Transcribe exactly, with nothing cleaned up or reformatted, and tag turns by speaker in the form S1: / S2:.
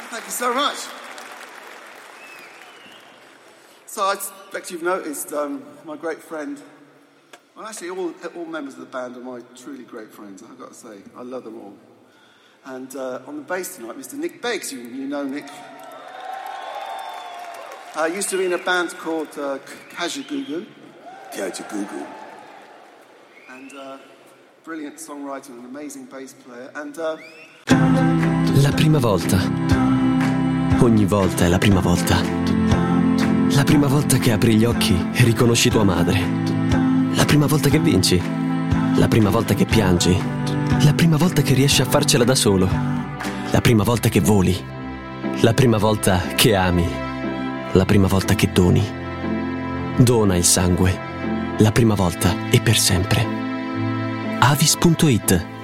S1: Thank you so much. So I expect you've noticed um, my great friend. Well, actually, all all members of the band are my truly great friends. I've got to say, I love them all. And uh, on the bass tonight, Mister Nick Beggs. You, you know Nick. I uh, used to be in a band called uh, Kajagoogoo. Kajagoogoo. And uh, brilliant songwriter and an amazing bass player. And uh...
S2: La prima volta. Ogni volta è la prima volta. La prima volta che apri gli occhi e riconosci tua madre. La prima volta che vinci. La prima volta che piangi. La prima volta che riesci a farcela da solo. La prima volta che voli. La prima volta che ami. La prima volta che doni. Dona il sangue. La prima volta e per sempre. Avis punto it